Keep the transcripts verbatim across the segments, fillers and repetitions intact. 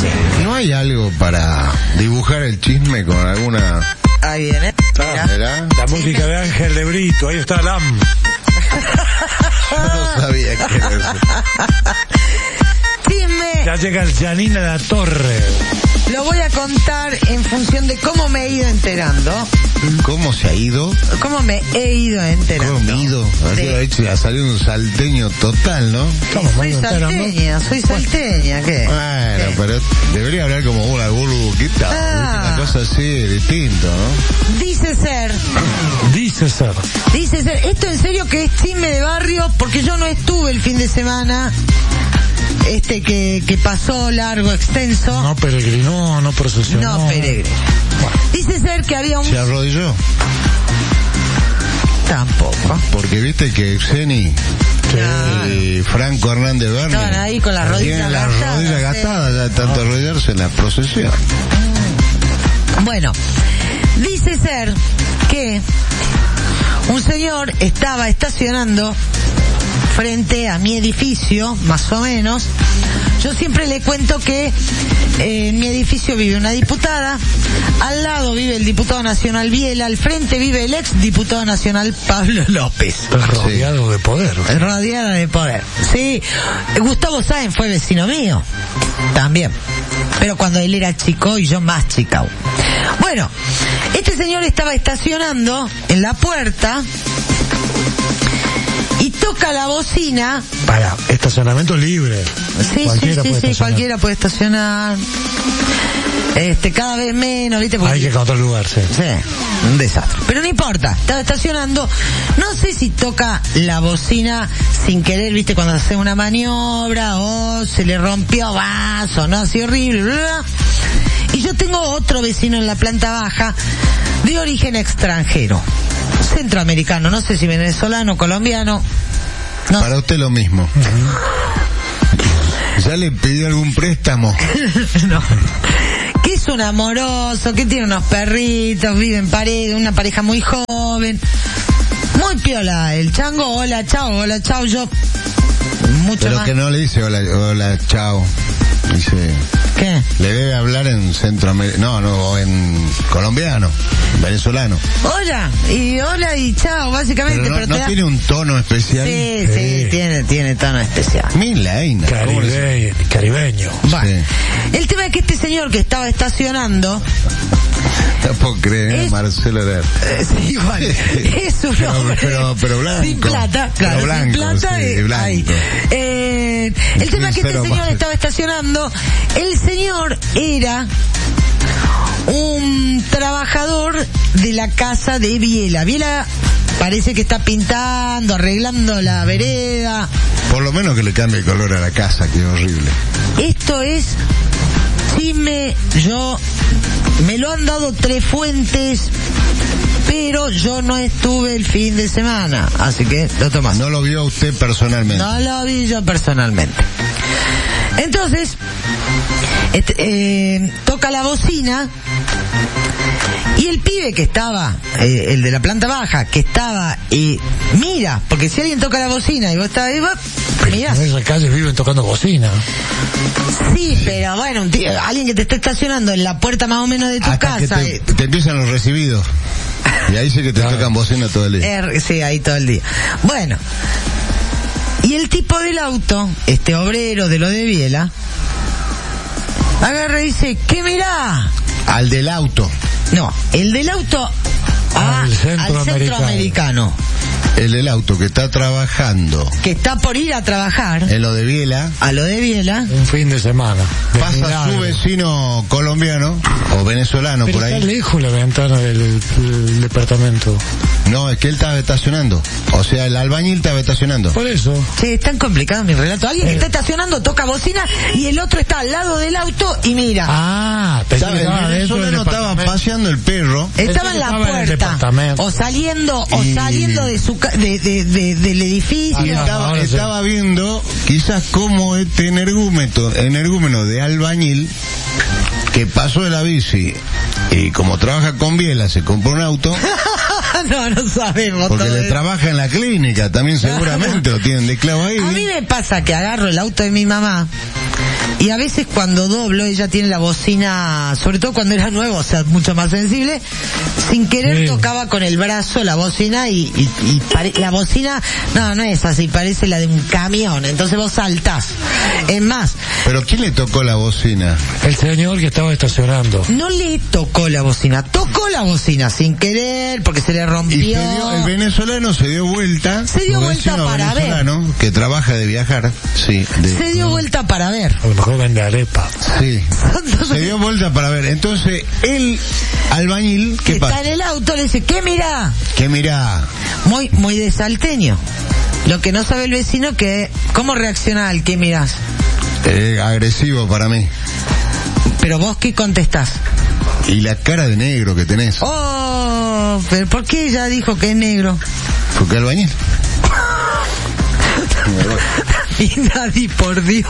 ¿No hay algo para dibujar el chisme con alguna... Ahí viene. Ah, ¿verdad? La música de Ángel de Brito, ahí está Lam. Yo no sabía que era eso. Chisme. Ya llega el Janina de la Torre. Lo voy a contar en función de cómo me he ido enterando. ¿Cómo se ha ido? ¿Cómo me he ido enterando? ¿Cómo me he ido? Sí. Ha salido un salteño total, ¿no? Soy salteña, soy salteña, ¿qué? Bueno, ¿Qué? pero debería hablar como una burbuquita. Ah. Una cosa así, distinto, ¿no? Dice ser, Dice ser. dice ser, esto en serio que es chisme de barrio, porque yo no estuve el fin de semana, este que, que pasó largo, extenso. No peregrinó, no procesionó. No peregrinó. Dice ser que había un... Se arrodilló. Tampoco. Porque viste que Xeni y Franco Hernández Berni Estaban ahí con las rodillas tienen las gastadas, rodillas sí. gastadas ya de tanto arrodillarse en la procesión. Bueno, dice ser que un señor estaba estacionando frente a mi edificio, más o menos. Yo siempre le cuento que eh, en mi edificio vive una diputada, al lado vive el diputado nacional Biela, al frente vive el ex diputado nacional Pablo López. Rodeado sí. de poder. Rodeada de poder. Sí, Gustavo Sáenz fue vecino mío, también. Pero cuando él era chico y yo más chica aún. Bueno, este señor estaba estacionando en la puerta y toca la bocina. Para, estacionamiento libre. Sí, cualquiera sí, sí, puede sí, cualquiera puede estacionar. Este, cada vez menos, ¿viste? Porque... Hay que encontrar lugar, sí. Sí, un desastre. Pero no importa, estaba estacionando. No sé si toca la bocina sin querer, ¿viste? Cuando hace una maniobra o se le rompió vaso, ¿no? Así horrible, bla, bla. Y yo tengo otro vecino en la planta baja de origen extranjero, centroamericano, no sé si venezolano, colombiano. No. Para usted lo mismo. ¿Ya le pidió algún préstamo? No. Que es un amoroso, que tiene unos perritos, vive en pared, una pareja muy joven. Muy piola, el chango, hola, chao, hola, chao, yo. Mucho Pero más. que no le dice hola, hola, chao. Dice... ¿Qué? Le debe hablar en Centroamérica, no, no, en colombiano, venezolano. Hola, y hola y chao, básicamente. Pero no, pero no te da... tiene un tono especial. Sí, sí, Sí. tiene, tiene tono especial. Milaina. ¿cómo le- Caribe, caribeño. Bueno, Sí. el tema es que este señor que estaba estacionando, No puedo creer, Es- Marcelo Herrera. eh, sí, igual, es un Pero- hombre pero- pero blanco. sin plata, claro, Pero blanco, sin plata, sí, eh, blanco. ahí. Eh, el tema es que este Sincero, señor más. estaba estacionando, el señor era un trabajador de la casa de Biela. Biela parece que está pintando, arreglando la vereda. Por lo menos que le cambie el color a la casa, que es horrible. Esto es chisme, yo me lo han dado tres fuentes, pero yo no estuve el fin de semana, así que lo tomas. No lo vio usted personalmente. No lo vi yo personalmente. Entonces, este, eh, toca la bocina y el pibe que estaba, eh, el de la planta baja, que estaba, y mira, porque si alguien toca la bocina y vos estás ahí, vos mirás. En esa calle viven tocando bocina. Sí, pero bueno, un tío, alguien que te está estacionando en la puerta más o menos de tu Hasta que casa. te, eh, te empiezan los recibidos. Y ahí sí que te Claro. tocan bocina todo el día. er, sí, ahí todo el día. Bueno, y el tipo del auto, este obrero de lo de Biela, agarra y dice, ¿qué mirá? Al del auto. No, el del auto a- Al al centroamericano. centroamericano, El del auto que está trabajando que está por ir a trabajar, en lo de Biela. a lo de Biela. Un fin de semana. De Pasa milagro. su vecino colombiano o venezolano Pero por está ahí. lejos la ventana del, del departamento. No, es que él estaba estacionando. O sea, el albañil estaba estacionando. Por eso. Sí, es tan complicado mi relato. Alguien que está estacionando toca bocina y el otro está al lado del auto y mira. Ah, pensé Estaba, que el estaba dentro del venezolano estaba departamento. paseando el perro. Estaba en la Estaba en el puerta, departamento. o saliendo, o Y- saliendo de su, ca- de, de, de- del edificio. Y Ah, no, estaba, ahora sí. estaba viendo quizás cómo este energúmeno, energúmeno de albañil que pasó de la bici y como trabaja con Biela se compró un auto No, no sabemos. porque todo le eso. trabaja en la clínica también seguramente lo tienen de clavo ahí. A mí me pasa que agarro el auto de mi mamá y a veces cuando doblo, ella tiene la bocina, sobre todo cuando era nuevo, o sea, mucho más sensible, sin querer Sí. tocaba con el brazo la bocina y, y, y pare- la bocina, no, no es así, parece la de un camión, entonces vos saltás. Es más, ¿Pero quién le tocó la bocina? El señor que estaba estacionando. no le tocó la bocina, tocó la bocina sin querer, porque se le Y rompió. se dio, el venezolano se dio vuelta. Se dio un vuelta vecino para ver. venezolano que trabaja de viajar. Sí, de- Se dio vuelta para ver. A lo mejor vende arepa. sí. Son dos- Se dio vuelta para ver. Entonces, el albañil, que ¿qué está pasa? en el auto, le dice, ¿qué mirá? Que mira, Muy, muy de salteño. Lo que no sabe el vecino que, ¿cómo reacciona al que mirás? eh, agresivo para mí. Pero vos, ¿qué contestás? Y la cara de negro que tenés. Oh, pero ¿por qué ella dijo que es negro? Porque albañil. Y nadie, por Dios.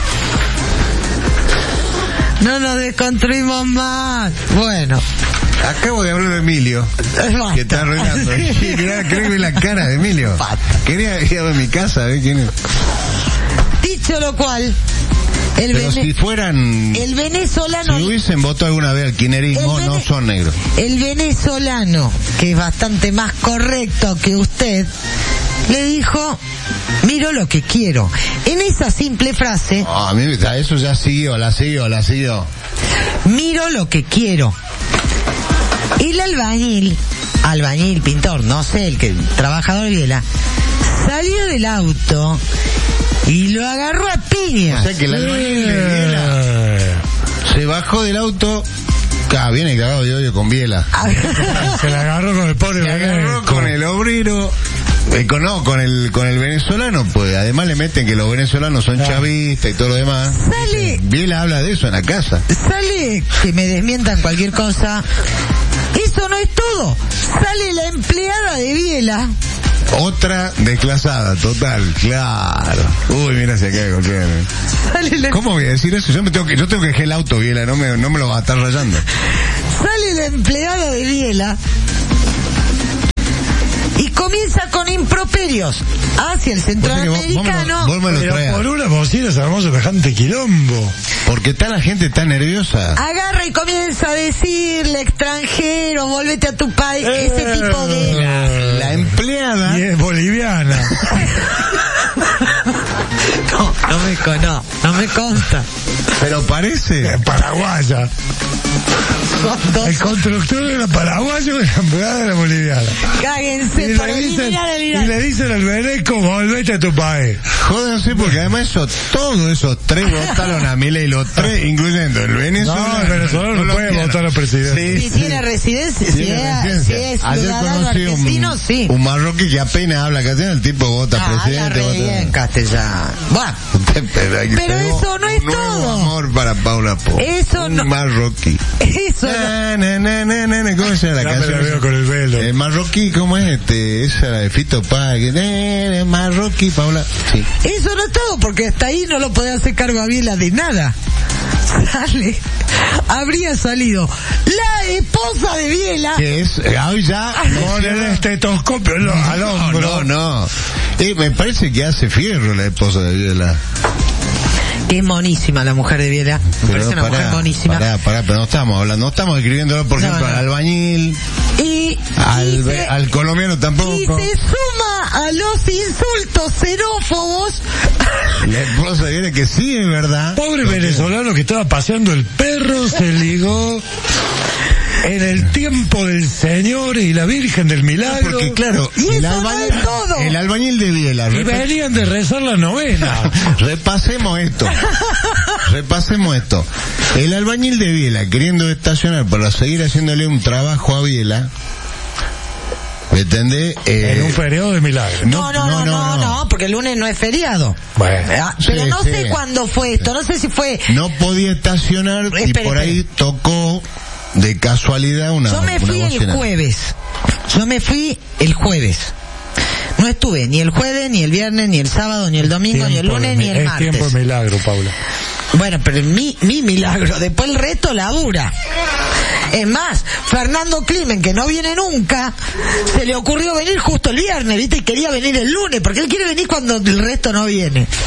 No nos desconstruimos más. Bueno. Acabo de hablar de Emilio, Basta. que está arruinando. Sí, mirá, creo que ve la cara de Emilio. Basta. Quería ir a mi casa, ¿eh? ¿Quién es? Dicho lo cual, el, Pero vene- si fueran... el venezolano... Si hubiesen votado alguna vez al kirchnerismo, El no vene- son negros. El venezolano, que es bastante más correcto que usted, le dijo, miro lo que quiero. En esa simple frase, Ah, a mí a eso ya siguió, la siguió, la siguió. miro lo que quiero. El albañil, albañil, pintor, no sé, el que trabajador de Biela, salió del auto y lo agarró a piñas. O sea que el albañil de Biela Eh, se bajó del auto, acá viene cagado de hoyo con Biela. Se la agarró con el pobre Se agarró veneco. con el obrero, eh, con, no, con el con el venezolano, pues además le meten que los venezolanos son chavistas y todo lo demás. Sale, Biela habla de eso en la casa. sale, que me desmientan cualquier cosa. Eso no es todo. Sale la empleada de Biela. Otra desclasada, total, claro. Uy, mira se cae con Sale la, ¿Cómo voy a decir eso? Yo me tengo que, yo tengo que dejar el auto, Biela, no me, no me lo va a estar rayando. sale la empleada de Biela y comienza con improperios hacia el Vos sabés que vos- vos me lo- centroamericano. vos me lo Pero traes. por una bocina se armó semejante quilombo. Porque está la gente tan nerviosa. Agarra y comienza a decirle extranjero, volvete a tu país, Eh. ese tipo de... La empleada, Y es boliviana. No, no me cono, no me consta. pero parece. Es paraguaya. Son dos. El constructor era paraguayo y la empleada era boliviana. Cáguense Y para le, dicen, eliminar el y Irán. le dicen al veneco, volvete a tu país. Jódanse porque además eso, todos esos tres votaron a Milei, los tres, incluyendo el venezolano. No, el venezolano no lo puede quiero. votar al presidente. Si tiene residencia, si Tiene es, si residencia. es Ayer ciudadano conocí argentino, un, sí. un marroquí que apenas habla castellano, el tipo vota Ah, habla presidente. re vota- bien castellano. Bueno, Pero, ahí Pero tengo eso no es un nuevo todo. amor para Paula Po. Eso un no- marroquí. eso no- Na, na, na, na, na, na, ¿cómo se llama la Ya me canción? la veo con el velo. El marroquí, ¿cómo es este? Esa era de Fito Páez. que, eh, Marroquí, Paula. Sí. Eso no es todo, porque hasta ahí no lo puede hacer cargo a Biela de nada. Sale, habría salido la esposa de Biela. Que es, eh, hoy ya. Con el estetoscopio en lo- al No, hombro. no, no. Eh, me parece que hace fierro la esposa de Biela. Que es monísima la mujer de Biela. Me parece una mujer monísima. Pará, pará, pero no estamos hablando, no estamos escribiéndolo, por No, ejemplo, no. al albañil, Y, al, y ve- se- al colombiano tampoco. y se suma a los insultos xenófobos. La esposa de Biela, que sí es verdad. Pobre venezolano que estaba paseando el perro, se ligó en el tiempo del Señor y la Virgen del Milagro. Porque claro, Y el, eso no albañil, es todo. el albañil de Biela. Y repa- venían de rezar la novena. Repasemos esto. Repasemos esto. El albañil de Biela, queriendo estacionar para seguir haciéndole un trabajo a Biela, ¿me entendés? Eh, En un periodo de milagro. No, no, no, no, no, porque el lunes no es feriado. Bueno. Ah, Pero Sí, no sí. sé cuándo fue esto, no sé si fue... no podía estacionar y Espere, por ahí espere. tocó de casualidad una Yo me una fui el bocina. jueves. Yo me fui el jueves. No estuve ni el jueves, ni el viernes, ni el sábado, ni el domingo, ni el Tiempo de lunes, mi- ni el es martes. tiempo de milagro, Paula. Bueno, pero mi, mi milagro, después el resto labura. Es más, Fernando Climen, que no viene nunca, se le ocurrió venir justo el viernes, ¿viste? Y quería venir el lunes, porque él quiere venir cuando el resto no viene.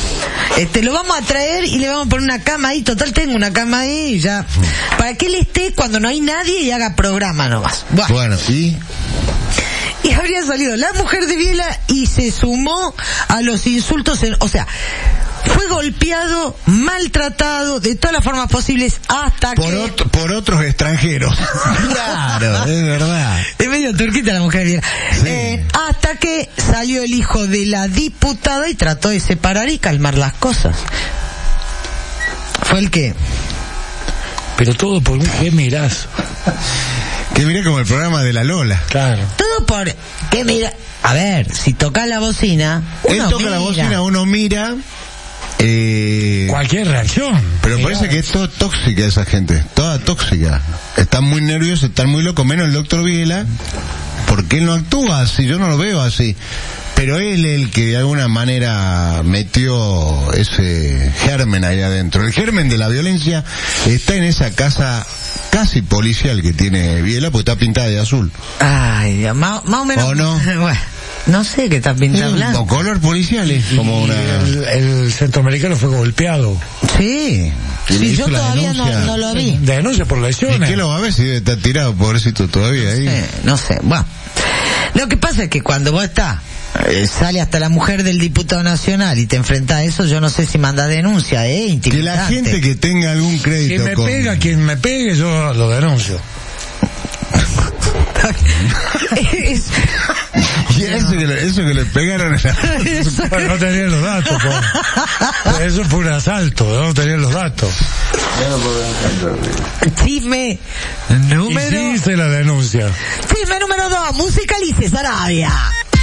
Este, lo vamos a traer y le vamos a poner una cama ahí, total tengo una cama ahí y ya, para que él esté cuando no hay nadie y haga programa nomás. Buah. Bueno, y... Y habría salido la mujer de Biela y se sumó a los insultos, en, o sea, fue golpeado, maltratado, de todas las formas posibles, hasta por que... Otro, por otros extranjeros. Claro, es verdad. Es medio turquita la mujer de Biela. Sí. Eh, hasta que salió el hijo de la diputada y trató de separar y calmar las cosas. Fue el que... Pero todo por un qué mirás. Que mire como el programa de la Lola. Claro. Todo por... ¿Qué mira? A ver, si toca la bocina, uno Él toca mira. la bocina, uno mira... Eh, Cualquier reacción. pero parece que es toda tóxica esa gente, toda tóxica. Están muy nerviosos, están muy locos, menos el doctor Biela, porque él no actúa así, yo no lo veo así. Pero él es el que de alguna manera metió ese germen ahí adentro. El germen de la violencia está en esa casa casi policial que tiene Biela, porque está pintada de azul. Ay, Dios, más, más o menos... ¿O no? Bueno, no sé qué está pintado blanco. Con color policial es como una... El, el centroamericano fue golpeado. Sí, Y le sí, hizo yo la todavía no, denuncia. no lo vi. Denuncia por ¿Y lesiones. qué lo va a ver si debe estar tirado, pobrecito, todavía ahí? Sí, no sé, bueno. Lo que pasa es que cuando vos estás, eh, sale hasta la mujer del diputado nacional y te enfrentás a eso, yo no sé si manda denuncia, eh, Que intimidante. la gente que tenga algún Si crédito me con... pega, quien me pegue, yo lo denuncio. Es- Y eso que, le, eso que le pegaron en la... eso- Bueno, no tenía los datos, pues. Eso fue un asalto, no tenía los datos. Chisme Y número... sí hice la denuncia. Chisme número dos, musicalice Sarabia.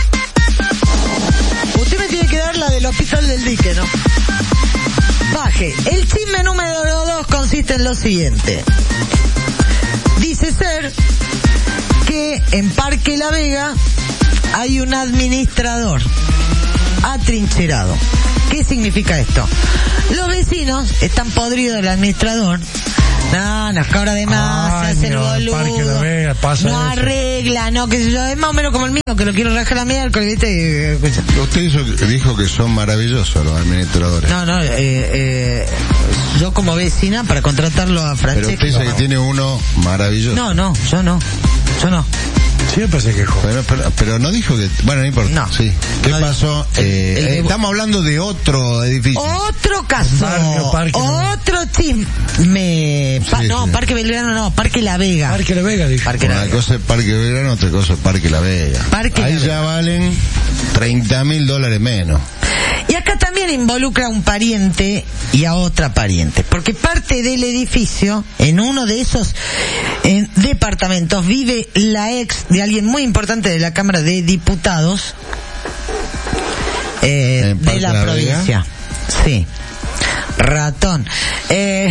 Usted me tiene que dar la del hospital del dique, ¿no? Baje. El chisme número dos consiste en lo siguiente. Dice ser que en Parque La Vega hay un administrador atrincherado. ¿Qué significa esto? Los vecinos están podridos del administrador. No, nos cobra de más, se hace el Años, boludo. Parque La Vega, pasa no eso. arregla, no, qué sé yo. Es más o menos como el mío, que lo quiero rajar la miércoles, ¿viste? Y, escucha. Usted hizo, dijo que son maravillosos los administradores. No, no, eh, eh, yo como vecina, para contratarlo a Pero Francesco... usted dice que tiene uno maravilloso. No, no, yo no, yo no. Siempre se quejó. Pero, pero, pero no dijo que... Bueno, no importa. No. Sí. ¿Qué No, pasó? el- Eh, el de- eh, estamos hablando de otro edificio. Otro caso, Barrio, Parque, otro chisme. Pa- Sí, no, sí. Parque Belgrano no, Parque La Vega. Parque La Vega, dijo. Parque La Una Vega. cosa es Parque Belgrano, otra cosa es Parque La Vega. Parque Ahí La ya valen treinta mil dólares menos. Y acá también involucra a un pariente y a otra pariente, porque parte del edificio, en uno de esos eh, departamentos, vive la ex de alguien muy importante de la Cámara de Diputados eh, ¿En de Parque la, La provincia. Sí. Ratón. Eh,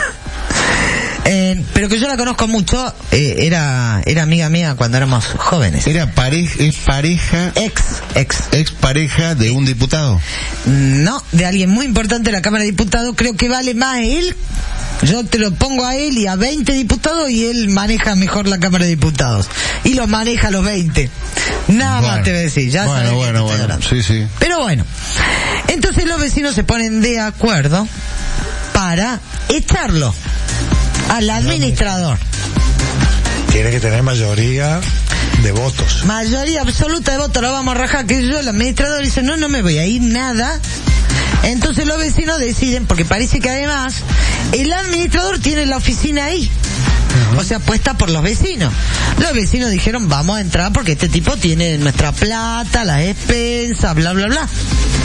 eh, pero que yo la conozco mucho, eh, era era amiga mía cuando éramos jóvenes. Era pareja, es pareja, Ex, ex. ex pareja de un diputado. No, de alguien muy importante de la Cámara de Diputados. Creo que vale más él. Yo te lo pongo a él y a veinte diputados y él maneja mejor la Cámara de Diputados. Y lo maneja a los veinte. Nada Bueno. más te voy a decir. Ya Bueno, sabes de qué bueno, estoy bueno. hablando. Sí, sí. Pero bueno. Entonces los vecinos se ponen de acuerdo para echarlo al administrador. Tiene que tener mayoría de votos. Mayoría absoluta de votos, lo vamos a rajar, que yo, el administrador dice, no, no me voy a ir nada. Entonces los vecinos deciden, porque parece que además el administrador tiene la oficina ahí, o sea, puesta por los vecinos. Los vecinos dijeron, vamos a entrar porque este tipo tiene nuestra plata, las expensas, bla, bla, bla.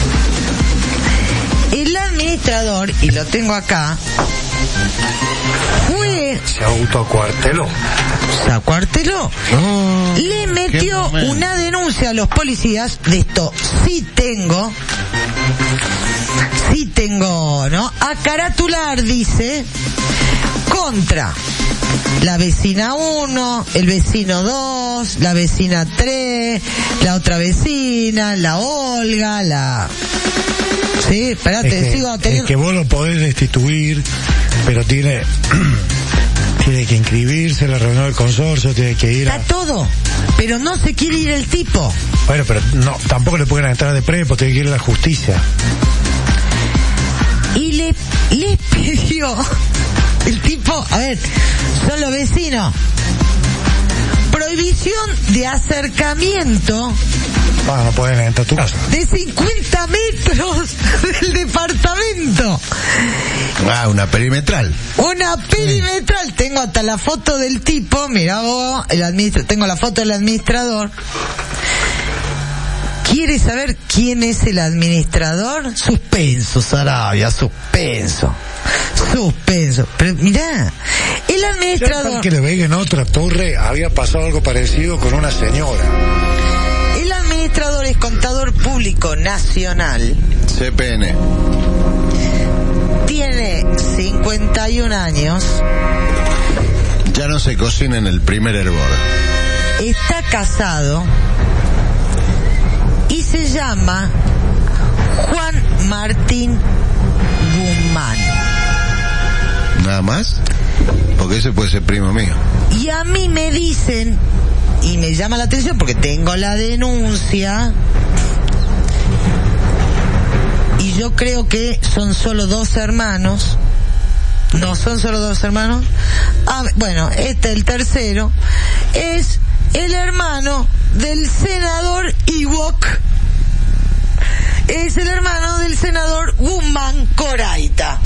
El administrador, y lo tengo acá, fue, Se autocuarteló. se acuarteló, Oh, le qué metió momento. una denuncia a los policías de esto. Sí tengo, sí tengo, ¿no? A caratular, dice, contra la vecina uno, el vecino dos, la vecina tres, la otra vecina, la Olga, la... Sí, espérate, Es que, sigo es teniendo... que vos lo podés destituir, pero tiene tiene que inscribirse en la reunión del consorcio, tiene que ir a... Está todo, pero no se quiere ir el tipo. Bueno, pero no, tampoco le pueden entrar de prepo, tiene que ir a la justicia. digo, el tipo, a ver, son los vecinos. Prohibición de acercamiento. Ah, no pueden entrar a tu casa. De cincuenta metros del departamento. Ah, una perimetral. Una perimetral. Sí. Tengo hasta la foto del tipo, mirá vos, el administra- tengo la foto del administrador. ¿Quieres saber quién es el administrador? Suspenso, Sarabia, suspenso. Suspenso. Pero mirá, el administrador... Ya que le veía en otra torre, había pasado algo parecido con una señora. El administrador es contador público nacional. C P N. Tiene cincuenta y un años. Ya no se cocina en el primer hervor. Está casado. Y se llama Juan Martín Guzmán. ¿Nada más? Porque ese puede ser primo mío. Y a mí me dicen, y me llama la atención porque tengo la denuncia, y yo creo que son solo dos hermanos. No son solo dos hermanos. Ah, bueno, este, el tercero, es el hermano del senador Iwok. Es el hermano del senador Guzmán Coraita.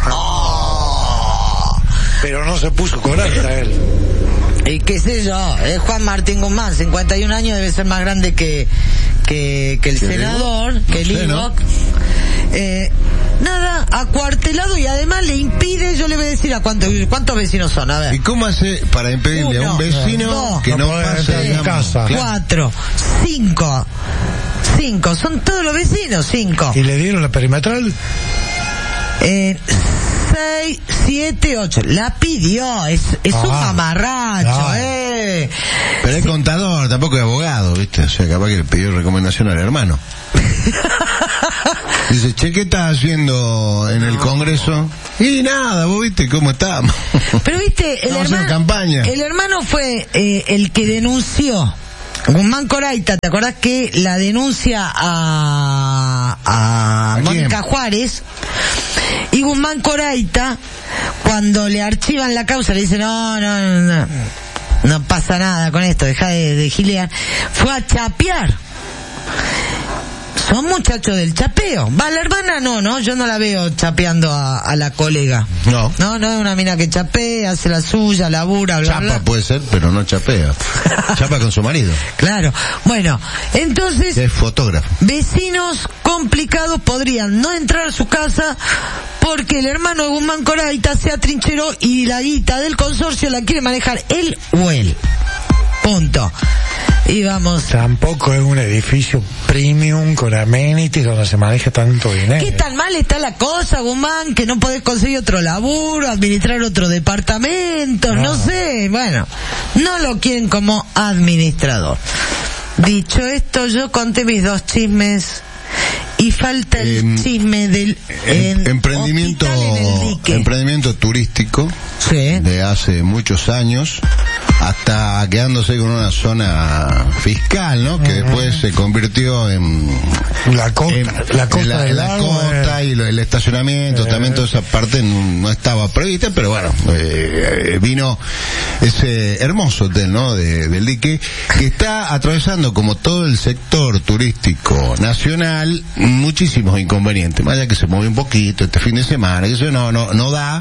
Oh. Pero no se puso Coraita él. Y qué sé yo, es Juan Martín Guzmán, cincuenta y un años, debe ser más grande que que, que el senador, que el Iwok. Eh, nada, acuartelado, y además le impide, yo le voy a decir a cuántos cuántos vecinos son, a ver. ¿Y cómo hace para impedirle Uno, a un vecino dos, que no, no pase en casa? Cuatro, cinco, cinco, son todos los vecinos, cinco. ¿Y le dieron la perimetral? Eh, seis, siete, ocho. La pidió, es, es ah, un mamarracho, no. eh. Pero es contador, tampoco es abogado, ¿viste? O sea, capaz que le pidió recomendación al hermano. Dice, che, ¿qué estás haciendo en el Congreso? Y nada, vos viste cómo estamos. Pero viste, el hermano, campaña. el hermano fue eh, el que denunció. Guzmán Coraita, ¿te acordás que la denuncia a, a, ¿A Mónica Juárez? Y Guzmán Coraita, cuando le archivan la causa, le dice, no, no, no, no, no pasa nada con esto, deja de, de gilear. Fue a chapear. Son muchachos del chapeo. Va, la hermana no, no, yo no la veo chapeando a, a la colega. No. No, no es una mina que chapea, hace la suya, labura, bla, Chapa bla. puede ser, pero no chapea. Chapa con su marido. Claro. Bueno, entonces... Es fotógrafo. Vecinos complicados podrían no entrar a su casa porque el hermano de Guzmán Coraita se atrincheró y la guita del consorcio la quiere manejar él o él. Punto. Y vamos. Tampoco es un edificio premium con amenities donde se maneja tanto dinero. ¿Qué tan mal está la cosa, Guzmán? Que no podés conseguir otro laburo, administrar otro departamento, no. no sé. Bueno, no lo quieren como administrador. Dicho esto, yo conté mis dos chismes y falta el eh, chisme del en, emprendimiento en emprendimiento turístico, sí, de hace muchos años, hasta quedándose con una zona fiscal, ¿no? Que uh-huh. después se convirtió en la costa, en, la costa, en la, del la lago, costa eh. y lo, el estacionamiento, eh. también toda esa parte no, no estaba prevista, pero bueno, eh, vino ese hermoso hotel, ¿no? De, del dique, que está atravesando, como todo el sector turístico nacional, muchísimos inconvenientes. Más allá que se mueve un poquito este fin de semana, eso no, no, no da,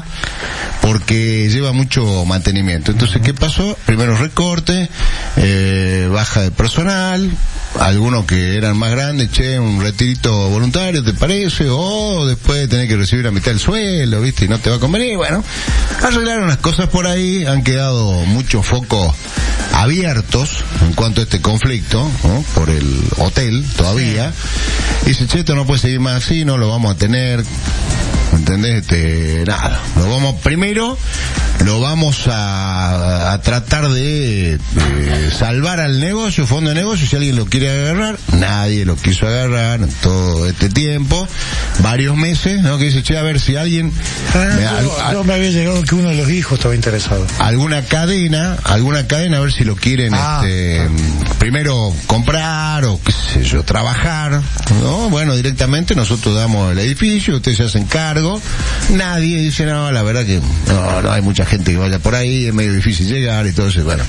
porque lleva mucho mantenimiento. Entonces, ¿qué pasó? Primero recorte, eh, baja de personal, algunos que eran más grandes, che, un retirito voluntario, ¿te parece? O después de tener que recibir la mitad del sueldo, ¿viste? Y no te va a convenir. Bueno, arreglaron las cosas por ahí, han quedado muchos focos abiertos en cuanto a este conflicto, ¿no? Por el hotel todavía. Y dice, che, esto no puede seguir más así, no lo vamos a tener. ¿Entendés? Este, nada, lo vamos, primero lo vamos a, a tratar de, de salvar al negocio, fondo de negocio. Si alguien lo quiere agarrar, nadie lo quiso agarrar en todo este tiempo, varios meses, ¿no? Que dice, che, a ver si alguien ah, me, yo, a, yo me había llegado que uno de los hijos estaba interesado, alguna cadena, alguna cadena, a ver si lo quieren ah, este ah. primero comprar o qué sé yo, trabajar, ¿no? Bueno, directamente nosotros damos el edificio, ustedes se hacen cargo pero nadie dice, no, la verdad que no, no hay mucha gente que vaya por ahí, es medio difícil llegar y todo eso, bueno.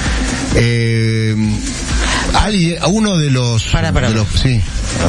Eh, alguien, uno de los... Para, para, de los sí.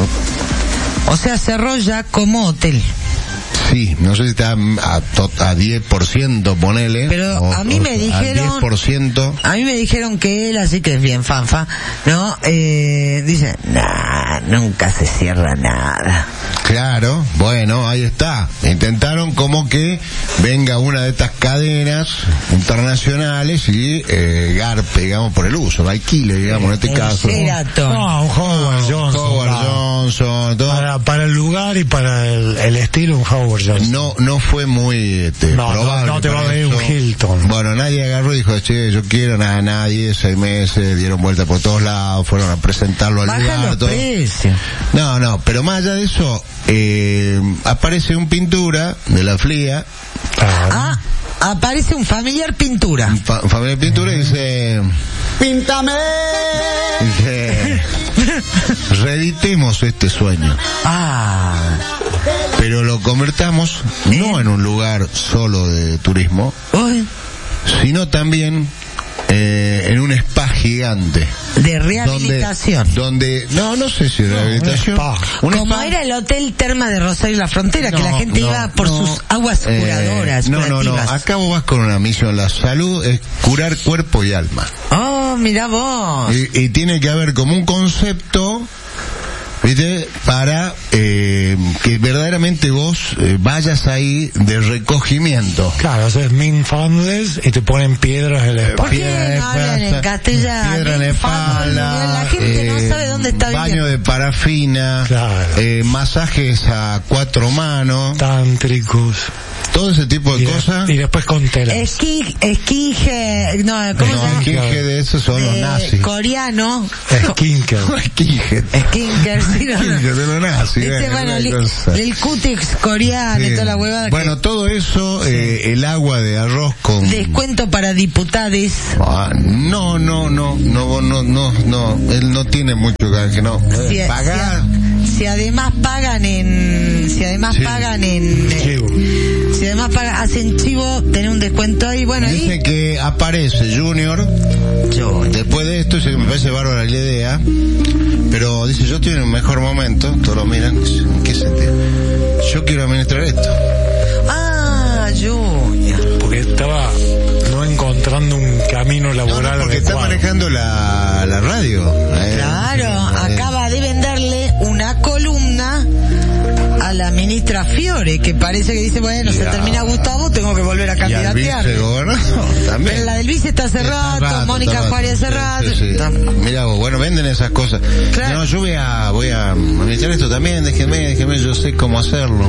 O sea, cerró ya como hotel. Sí, no sé si está a, a diez por ciento, ponele. Pero o, a mí me dijeron... diez por ciento. A mí me dijeron que él, así que es bien fanfa, ¿no? Eh, dice, nah, nunca se cierra nada. Claro, bueno, ahí está. Intentaron como que venga una de estas cadenas internacionales y eh, garpe, digamos, por el uso, alquile, digamos, en este el caso. Sheraton. No, un Howard Johnson. Howard no. Johnson, todo. Para, para el lugar y para el, el estilo, un Howard Johnson. No, no fue muy este, no, probable. No, no te va a para venir eso. un Hilton. Bueno, nadie agarró y dijo, che, yo quiero nada, nadie, seis meses, dieron vuelta por todos lados, fueron a presentarlo al Bajan lugar. los todo. precios. No, no, pero más allá de eso, eh, aparece un pintura de la F L I A. Ah, aparece un familiar pintura. Un fa- familiar pintura y dice... ¡Píntame! Dice... Reeditemos este sueño. Ah, Pero lo convertamos no en un lugar solo de turismo, uy, sino también eh, en un spa gigante. de rehabilitación. Donde, donde no, no sé si rehabilitación. un spa. Un Como spa. era el Hotel Terma de Rosario La Frontera, que No, la gente no, iba por no, sus aguas eh, curadoras, no, no, no. curativas. Acá vos vas con una misión. La salud es curar cuerpo y alma. Oh, mira vos. Y, y tiene que haber como un concepto, ¿viste? Para eh, que verdaderamente vos eh, vayas ahí de recogimiento. Claro, haces mindfulness y te ponen piedras en la ¿Por espalda. qué Piedra en no hablan en espalda, castellano? piedra en la espalda, La gente no eh, sabe dónde está baño viviendo. de parafina, Claro. eh, masajes a cuatro manos, Tántricos. todo ese tipo de Y, de- cosas. y después con telas. Esqui, esquije, no, ¿cómo No, se llama? esquinje de esos son los Eh, nazis. coreano. Skinker. Esquinje. Skinker, sí, no, no. Esquinje de los nazis. Este, eh, bueno, una li- cosa. el cútex coreano y Sí. toda la huevada. Bueno, todo eso, eh, el agua de arroz con... que- Descuento para diputades. Ah, no, no, no, no, no, no, no, él no tiene mucho que no. Si, Pagar. si- si además pagan en, si además Sí. pagan en, eh, Chivo. si además pagan, hacen chivo, tener un descuento ahí, bueno, Dice ahí. que aparece Junior Yo, después de esto, dice que me parece bárbara la idea, pero dice, yo estoy en un mejor momento, todos lo miran, ¿en qué sentido? Yo quiero administrar esto. ah, Junior. Porque estaba no encontrando un camino No, laboral no, porque está adecuado. manejando la, la radio. eh. Claro, Eh, acaba de venderle una columna a la ministra Fiore, que parece que dice, bueno, se Ya. termina Gustavo, tengo que volver a Y al candidatear. vicegobernador también. Pero la del vice está hace Está rato, rato, Mónica está Juárez hace rato. Sí, sí. Está- Mira vos, bueno, venden esas cosas. Claro. No, yo voy a, voy a administrar esto también, déjeme, déjeme, yo sé cómo hacerlo.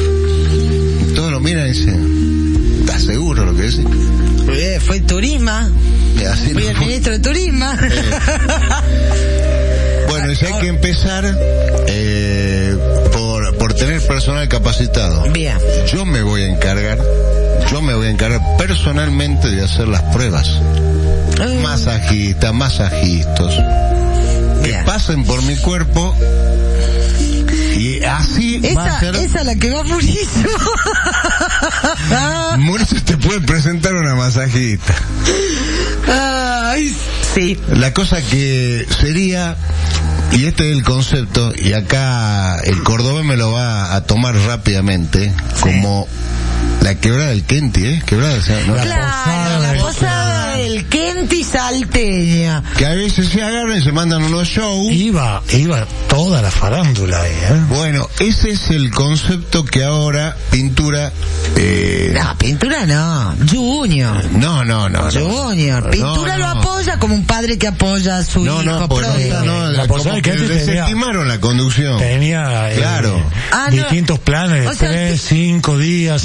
Y todos lo miran y dicen, ¿estás seguro lo que decís? Eh, Fue turismo, Y así fui no el fue. ministro de turismo. Bueno, dice, hay que empezar eh, por, por tener personal capacitado. Bien. Yo me voy a encargar, yo me voy a encargar personalmente de hacer las pruebas. Eh, Masajistas, masajistas, que Bien. pasen por mi cuerpo y así va a Esa, ser... esa es la que va Murizo. Mauricio te puede presentar una masajista. Ay, sí. La cosa que sería, y este es el concepto, y acá el cordobés me lo va a tomar rápidamente, como la quebrada del Kenti, ¿eh? Quebrada, o sea, ¿no? Claro, la posada del Kenti salteña. Que a veces se agarran y se mandan unos shows. Iba, iba toda la farándula ahí, ¿eh? Bueno, ese es el concepto que ahora pintura... Eh, No, pintura no. Junior. no, no, no. no. Junior. Pintura No, lo no. apoya como un padre que apoya a su No, hijo. no, pues propio. no, no, La como posada que que antes tenía- desestimaron la conducción. Tenía eh, Claro. Ah, no. distintos planes, O sea, tres, que- cinco días, No siete le días.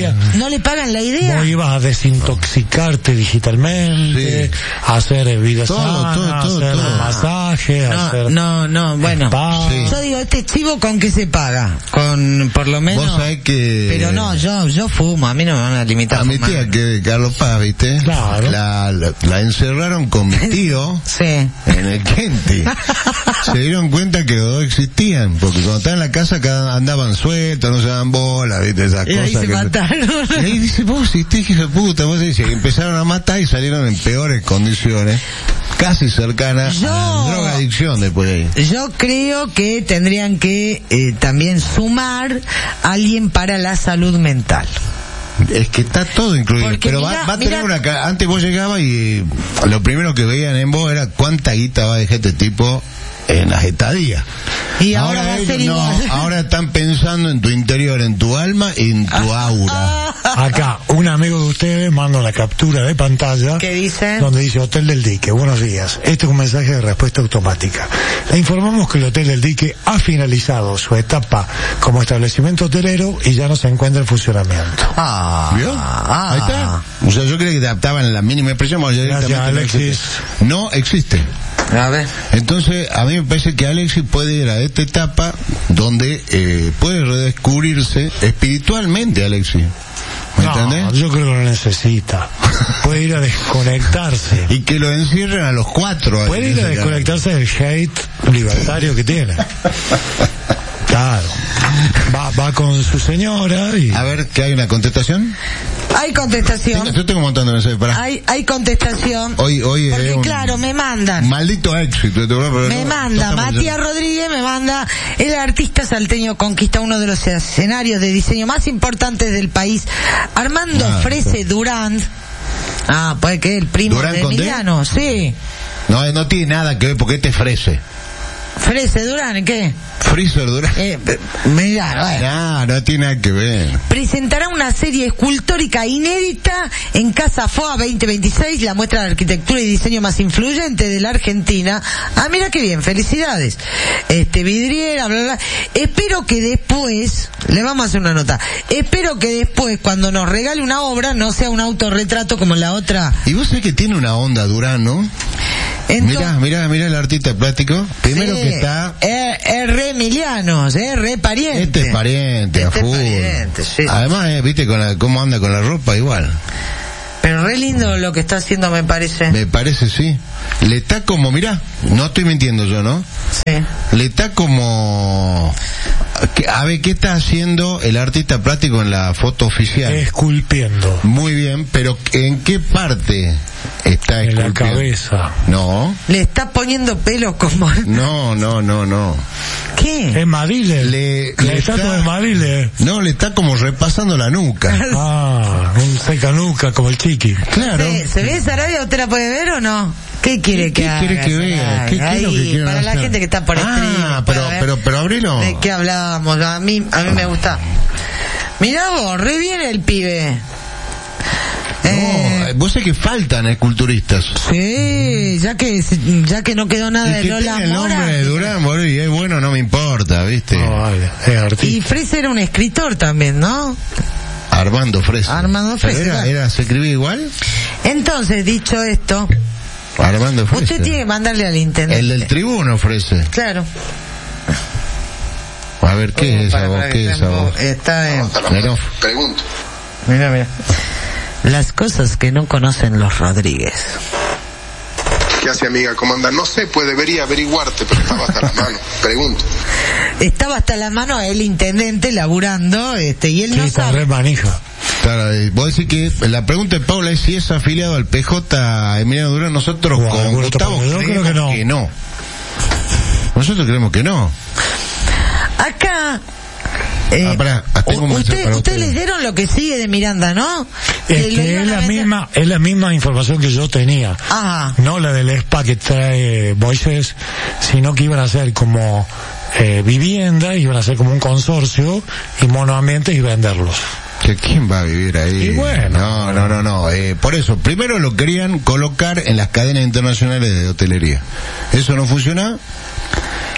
idea. ¿No le pagan la idea? Vos ibas a desintoxicarte digitalmente, Sí. a hacer vida Todo, sana, todo, todo, hacer todo. masajes, No, hacer no, no, bueno. spa. Sí. Yo digo, este chivo, ¿con qué se paga? Con, por lo menos... Vos sabés que... Pero no, yo yo fumo, a mí no me van a limitar A mi fumar. tía, que de Carlos Paz, ¿viste? Claro. La, la, la encerraron con mi tío Sí. en el Kenti. Se dieron cuenta que los dos existían, porque cuando estaban en la casa cada- andaban sueltos, no se daban bola, ¿viste? Esas Y ahí cosas se que... mataron. Y ahí dice, vos, si este hijo de puta, vos decís, y empezaron a matar y salieron en peores condiciones, casi cercanas Yo- a la drogadicción después de ahí. Yo creo que tendrían que eh, también sumar a alguien para la salud mental. Es que está todo incluido, Porque pero mira, va, va a mira- tener una... ca- Antes vos llegabas y lo primero que veían en vos era cuánta guita va a dejar este tipo en las estadías. Y ahora va a ellos ser no, igual. ahora están pensando en tu interior, en tu alma y en tu aura. Acá, un amigo de ustedes manda una captura de pantalla ¿Qué dice? donde dice Hotel del Dique, buenos días. Este es un mensaje de respuesta automática. Le informamos que el Hotel del Dique ha finalizado su etapa como establecimiento hotelero y ya no se encuentra en funcionamiento. Ah, ¿Vio? ah. Ahí está. O sea, yo creo que te adaptaban en la mínima expresión. vamos, Gracias, directamente no Alexis. existe. No existe. A ver. Entonces, a mí me parece que Alexis puede ir a esta etapa donde eh, puede redescubrirse espiritualmente, Alexis. ¿Me No, entendés? yo creo que lo necesita. Puede ir a desconectarse. Y que lo encierren a los cuatro. ahí, Puede ir a ese desconectarse del hate libertario que tiene. Claro. Va, va con su señora y... A ver, ¿que hay una contestación? Hay contestación. Tengo- yo tengo un montón de mensajes para... Hay, hay contestación. Hoy, hoy Porque es un claro, me mandan. maldito éxito. pero Me no- manda, no estamos Matías yendo. Rodríguez me manda, el artista salteño conquista uno de los escenarios de diseño más importantes del país. Armando Ah, Frese Durán. Ah, puede que el primo ¿Durán de con D? Emiliano, sí. No, no tiene nada que ver porque este frese. Frese Durán, ¿qué? Freezer Durán. Eh, mirá, bueno. No, no tiene nada que ver. Presentará una serie escultórica inédita en Casa F O A veinte veintiséis, la muestra de arquitectura y diseño más influyente de la Argentina. Ah, mira qué bien, felicidades. Este, vidriera, bla, bla. Espero que después, le vamos a hacer una nota, espero que después, cuando nos regale una obra, no sea un autorretrato como la otra. Y vos sabés que tiene una onda Durán, ¿no? Entonces, Mirá, mirá, mirá el artista plástico. Primero sí, que está... Es, es re Emilianos, es re pariente. Este es pariente, a Este es full. pariente, sí. Además, eh, viste con la, cómo anda con la ropa, igual. Pero re lindo lo que está haciendo, me parece. Me parece, sí. Le está como, mirá, no estoy mintiendo yo, ¿no? Sí. Le está como... que- A ver, ¿qué está haciendo el artista plástico en la foto oficial? Esculpiendo Muy bien, pero ¿en qué parte está en la esculpiendo? cabeza. No, Le está poniendo pelo como... no, no, no, no. ¿Qué? Es Madile. Le- la le estatua está- de Madile. No, le está como repasando la nuca. Ah, un secanuca como el chiqui. Claro. ¿Se, ¿Se ve Sarabia? ¿Usted la puede ver o no? ¿Qué quiere que ¿Qué haga? quiere que vea? Sarabia? ¿Qué- qué es lo que Ahí, quieren para la hacer? gente que está por Ah, stream. pero- para ver pero- pero abrilo. ¿De qué hablábamos? A mí, a mí me gusta. Mirá vos, re bien el pibe. No, Eh, vos sé que faltan esculturistas. sí, ya que ya que no quedó nada El de que Lola tiene el nombre Mora. de Durán, boludo, y es bueno, no me importa, ¿viste? No, vale, es artista. Y Frese era un escritor también, ¿no? Armando Frese. Armando Pero Frese, Era, claro. era, ¿se escribía igual? Entonces, dicho esto, Armando Frese. usted tiene que mandarle al intendente. El del tribuno Frese. Claro. A ver, ¿qué es esa Para, voz? para, ¿Qué es está esa en voz? voz. Está en... Pero, Pregunto. Mira, mira. Las cosas que no conocen los Rodríguez. ¿Qué hace, amiga? ¿Cómo anda? No sé, pues debería averiguarte, pero estaba hasta la mano. Pregunto. Estaba hasta la mano el intendente laburando, este, y él Sí, no está sabe. re manija. claro, eh, vos decís que la pregunta de Paula es si es afiliado al P J Emiliano Durán. Nosotros Bueno, con alguno Gustavo tampoco. Yo creo creemos que no. que no. Nosotros creemos que no. Acá. Eh, Ah, pará, tengo un mensaje usted, para ustedes ustedes. leyeron lo que sigue de Miranda, ¿no? Es le que iban es a la vender- misma, es la misma información que yo tenía. Ajá. No la del spa que trae Moisés, sino que iban a ser como eh, vivienda, iban a ser como un consorcio y monoambientes y venderlos. ¿Que ¿Quién va a vivir ahí? Y bueno. No, no, no, no. Eh, por eso, primero lo querían colocar en las cadenas internacionales de hotelería. Eso no funcionó.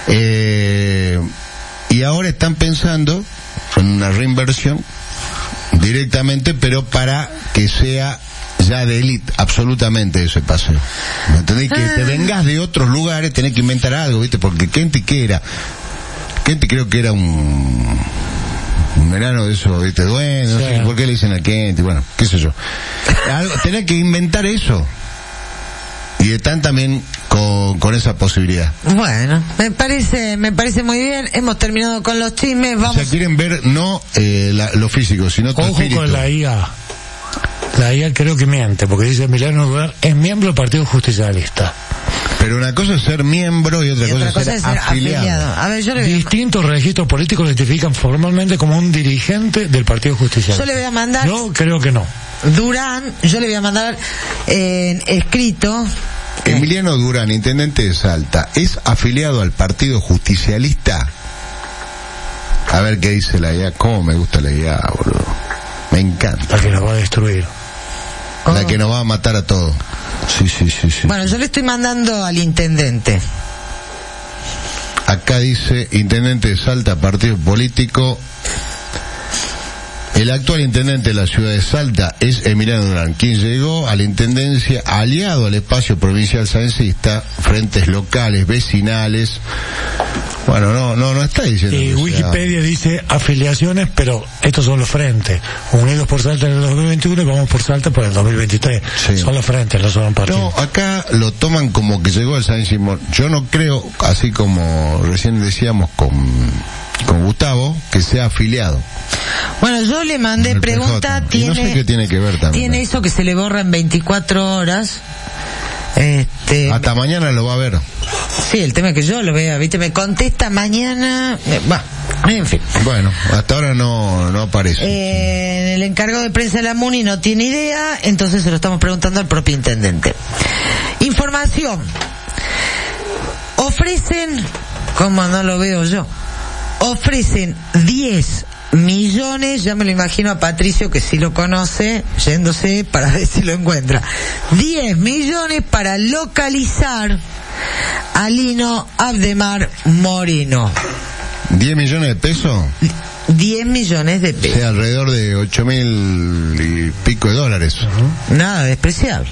Eh, y ahora están pensando en una reinversión directamente, pero para que sea ya de élite, absolutamente ese paseo. ¿Me entendés? Que te vengas de otros lugares, tenés que inventar algo, ¿viste? Porque Kenty, ¿qué era? Kenty creo que era un... un verano de eso, ¿viste? Bueno, no sí. sé por qué le dicen a Kenty, bueno, qué sé yo. Algo, tenés que inventar eso. Y están también con, con esa posibilidad. Bueno, me parece me parece muy bien. Hemos terminado con los chismes. Vamos. O sea, quieren ver no eh, la, lo físico, sino tu Ojo espíritu. con la I A. La I A creo que miente, porque dice Emiliano Durán es miembro del Partido Justicialista. Pero una cosa es ser miembro y otra, y cosa, otra cosa es es ser, ser afiliado. afiliado. A ver, yo le voy a... Distintos registros políticos lo identifican formalmente como un dirigente del Partido Justicialista. Yo le voy a mandar... Yo creo que no. Durán, yo le voy a mandar eh, escrito... Emiliano Durán, intendente de Salta, ¿es afiliado al Partido Justicialista? A ver qué dice la I A. ¿Cómo me gusta la I A, boludo? Me encanta. La que nos va a destruir. Oh. La que nos va a matar a todos. Sí, sí, sí, sí. Bueno, yo le estoy mandando al intendente. Acá dice, intendente de Salta, partido político. El actual intendente de la ciudad de Salta es Emiliano Durán, quien llegó a la intendencia aliado al espacio provincial sancista, frentes locales, vecinales. Bueno, no, no, no está diciendo. Y Wikipedia sea... dice afiliaciones, pero estos son los frentes. Unidos por Salta en el dos mil veintiuno y vamos por Salta por el dos mil veintitrés. Sí. Son los frentes, no son un partido. No, acá lo toman como que llegó el San Simón. Yo no creo, así como recién decíamos con, con Gustavo, que sea afiliado. Bueno, yo le mandé pregunta, tiene, no sé qué tiene que ver también. Tiene eso que se le borra en veinticuatro horas. Este, hasta mañana lo va a ver. Sí, el tema es que yo lo vea, viste, me contesta mañana, va, eh, en fin. Bueno, hasta ahora no, no aparece. Eh, el encargado de prensa de la MUNI no tiene idea, entonces se lo estamos preguntando al propio intendente. Información. Ofrecen, como no lo veo yo, ofrecen diez millones, ya me lo imagino a Patricio, que sí lo conoce, yéndose para ver si lo encuentra. diez millones para localizar a Lino Abdemar Moreno. ¿diez millones de pesos? diez millones de pesos. O sea, alrededor de ocho mil y pico de dólares. Uh-huh. Nada despreciable.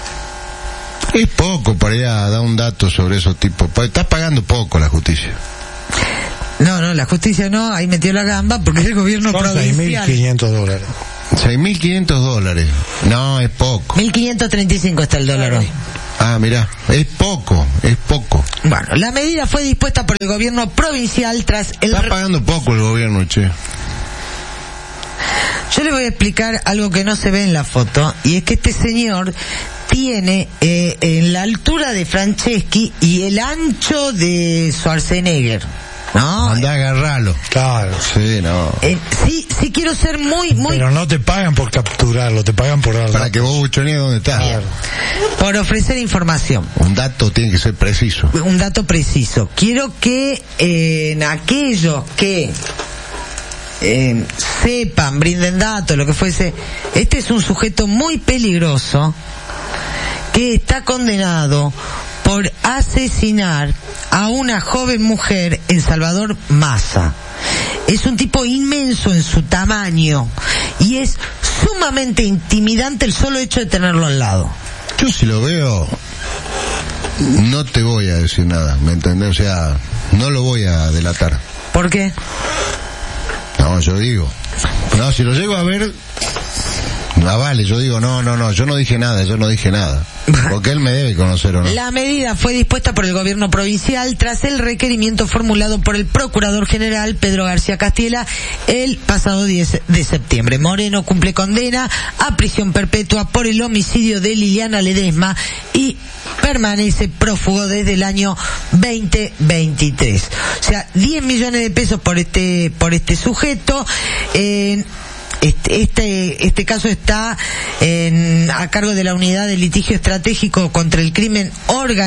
Es poco para ir a dar un dato sobre esos tipos. Estás pagando poco la justicia. No, no, la justicia no, ahí metió la gamba porque es el gobierno son provincial. seis mil quinientos dólares. seis mil quinientos dólares. No, es poco. mil quinientos treinta y cinco está el dólar hoy. Ah, mirá, es poco, es poco. Bueno, la medida fue dispuesta por el gobierno provincial tras el... Está pagando poco el gobierno, che. Yo le voy a explicar algo que no se ve en la foto, y es que este señor tiene eh, en la altura de Franceschi y el ancho de Schwarzenegger, ¿no? Anda a agarrarlo. Claro. Sí, no. Eh, sí, sí quiero ser muy, muy... Pero no te pagan por capturarlo, te pagan por... Para que vos buchonees dónde estás. Claro. Por ofrecer información. Un dato tiene que ser preciso. Un dato preciso. Quiero que eh, en aquello que... Eh, sepan, brinden datos, lo que fuese. Este es un sujeto muy peligroso que está condenado por asesinar a una joven mujer en Salvador Massa. Es un tipo inmenso en su tamaño y es sumamente intimidante el solo hecho de tenerlo al lado. Yo si lo veo no te voy a decir nada, ¿me entendés? O sea, no lo voy a delatar. ¿Por qué? No, yo digo, no, si lo llego a ver, no vale, yo digo, no, no, no, yo no dije nada, yo no dije nada, porque él me debe conocer, ¿o no? La medida fue dispuesta por el gobierno provincial tras el requerimiento formulado por el procurador general Pedro García Castiela el pasado diez de septiembre. Moreno cumple condena a prisión perpetua por el homicidio de Liliana Ledesma y permanece prófugo desde el año veinte veintitrés. O sea, diez millones de pesos por este por este sujeto. Eh, Este, este, este caso está en, a cargo de la Unidad de Litigio Estratégico contra el Crimen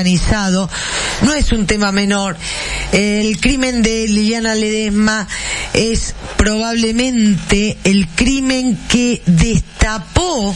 Organizado. No es un tema menor. El crimen de Liliana Ledesma es probablemente el crimen que destapó,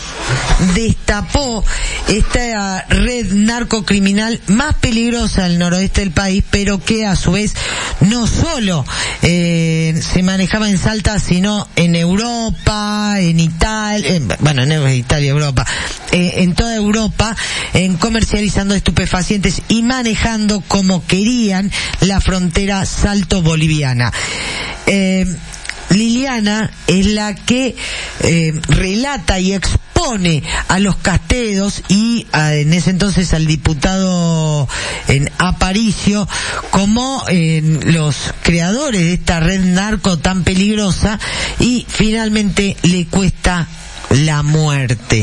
destapó esta red narcocriminal más peligrosa del noroeste del país, pero que a su vez no solo eh, se manejaba en Salta, sino en Europa, en Italia, eh, bueno, en Italia, Europa, eh, en toda Europa, en comercializando estupefacientes y manejando como querían la frontera salto-boliviana. Eh, Liliana es la que eh, relata y expone a los castedos y a, en ese entonces al diputado en Aparicio como eh, los creadores de esta red narco tan peligrosa, y finalmente le cuesta la muerte.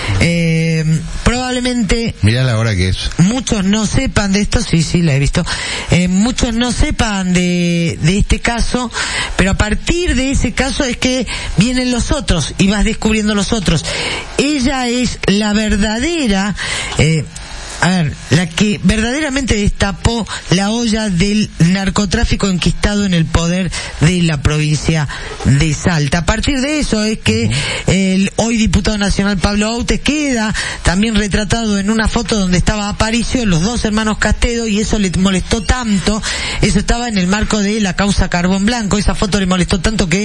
Eh, probablemente mirá la hora que es. Muchos no sepan de esto, sí, sí, la he visto. Eh, muchos no sepan de, de este caso, pero a partir de ese caso es que vienen los otros y vas descubriendo los otros. Ella es la verdadera, eh, a ver, la que verdaderamente destapó la olla del narcotráfico enquistado en el poder de la provincia de Salta. A partir de eso es que el hoy diputado nacional Pablo Autes queda también retratado en una foto donde estaba Aparicio, los dos hermanos Castedo, y eso le molestó tanto, eso estaba en el marco de la causa Carbón Blanco, esa foto le molestó tanto que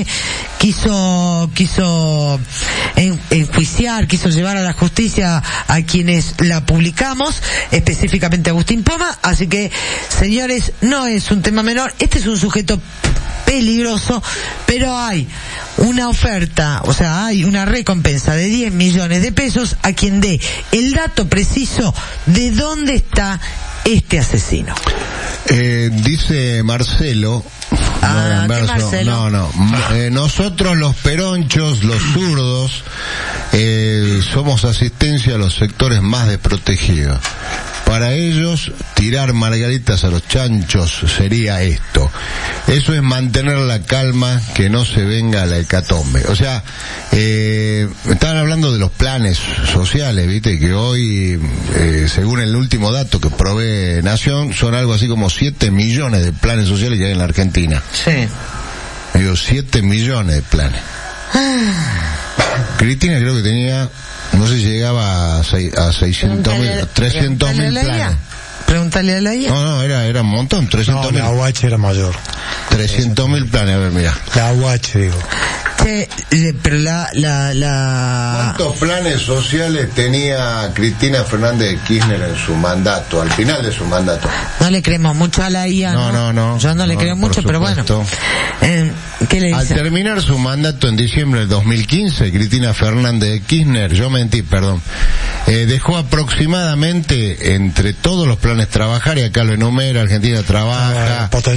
quiso, quiso en, enjuiciar, quiso llevar a la justicia a quienes la publicamos, específicamente Agustín Poma. Así que, señores, no es un tema menor, este es un sujeto peligroso, pero hay una oferta, o sea, hay una recompensa de diez millones de pesos a quien dé el dato preciso de dónde está este asesino. Eh, dice Marcelo, ah, no, verso, Marcelo? no, no, eh, nosotros los peronchos, los zurdos, eh, somos asistencia a los sectores más desprotegidos. Para ellos, tirar margaritas a los chanchos sería esto. Eso es mantener la calma, que no se venga la hecatombe. O sea, eh, estaban hablando de los planes sociales, viste, que hoy, eh, según el último dato que provee Nación, son algo así como siete millones de planes sociales que hay en la Argentina. Sí. Digo, siete millones de planes. Cristina creo que tenía, no sé si llegaba a, seis, a seiscientos mil, trescientos mil planes. Pregúntale a la I A. No, no, era, era un montón, trescientos mil. No, la U H era mayor. trescientos mil planes, a ver, mira. La U H, digo. Che, eh, pero la, la, la... ¿Cuántos planes sociales tenía Cristina Fernández de Kirchner en su mandato, al final de su mandato? No le creemos mucho a la I A, ¿no? No, no, no. Yo no le no, creo mucho, pero bueno. Eh, ¿Qué le dice? Al terminar su mandato en diciembre del dos mil quince, Cristina Fernández de Kirchner, yo mentí, perdón, eh, dejó aproximadamente entre todos los planes trabajar, y acá lo enumera, Argentina Trabaja, Ah,